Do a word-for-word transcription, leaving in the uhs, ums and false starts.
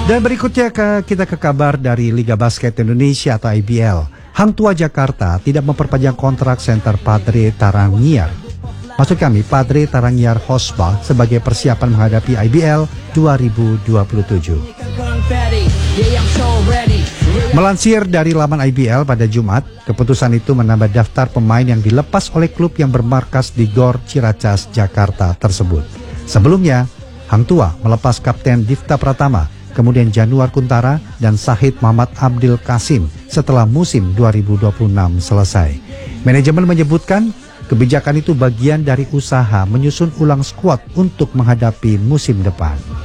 Dan berikutnya ke, kita ke kabar dari Liga Basket Indonesia atau I B L. Hang Tua Jakarta tidak memperpanjang kontrak center Padre Tarangiar. Maksud kami Padre Tarangiar Hosbah sebagai persiapan menghadapi I B L dua ribu dua puluh tujuh. Melansir dari laman I B L pada Jumat, keputusan itu menambah daftar pemain yang dilepas oleh klub yang bermarkas di Gor Ciracas, Jakarta tersebut. Sebelumnya, Hang Tua melepas Kapten Difta Pratama, kemudian Januar Kuntara dan Sahid Muhammad Abdil Kasim setelah musim dua ribu dua puluh enam selesai. Manajemen menyebutkan kebijakan itu bagian dari usaha menyusun ulang skuad untuk menghadapi musim depan.